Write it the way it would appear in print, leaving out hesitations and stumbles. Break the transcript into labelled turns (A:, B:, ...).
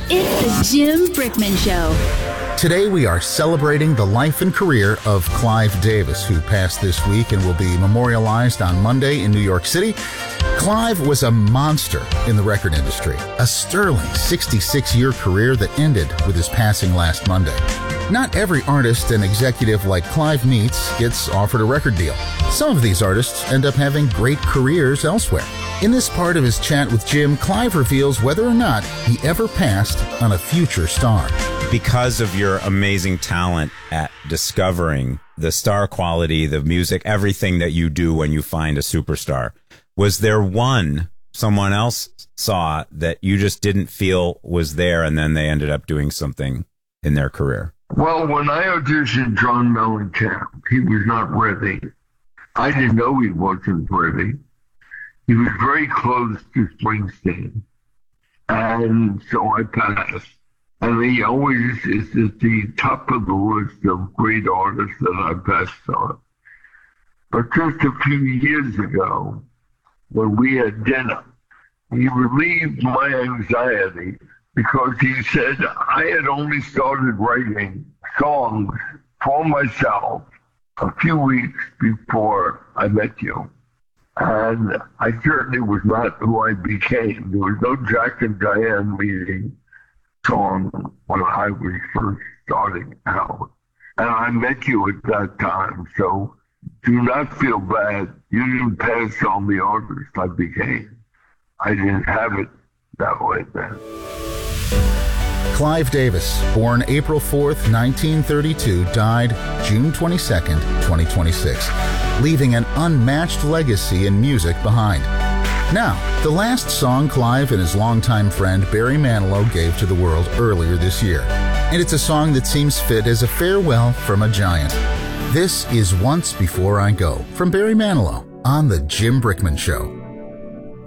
A: It's the Jim Brickman Show.
B: Today we are celebrating the life and career of Clive Davis, who passed this week and will be memorialized on Monday in New York City. Clive was a monster in the record industry, a sterling 66-year career that ended with his passing last Monday. Not every artist and executive like Clive meets gets offered a record deal. Some of these artists end up having great careers elsewhere. In this part of his chat with Jim, Clive reveals whether or not he ever passed on a future star.
C: Because of your amazing talent at discovering the star quality, the music, everything that you do when you find a superstar, was there someone else saw that you just didn't feel was there, and then they ended up doing something in their career?
D: Well, when I auditioned John Mellencamp, he was not ready. I didn't know he wasn't ready. He was very close to Springsteen. And so I passed. And he always is at the top of the list of great artists that I passed on. But just a few years ago, when we had dinner, he relieved my anxiety because he said I had only started writing songs for myself a few weeks before I met you. And I certainly was not who I became. There was no Jack and Diane meeting song when I was first starting out. And I met you at that time, so do not feel bad. You didn't pass on the artist I became. I didn't have it that way then.
B: Clive Davis, born April 4th, 1932, died June 22nd, 2026, leaving an unmatched legacy in music behind. Now, the last song Clive and his longtime friend Barry Manilow gave to the world earlier this year. And it's a song that seems fit as a farewell from a giant. This is Once Before I Go from Barry Manilow on The Jim Brickman Show.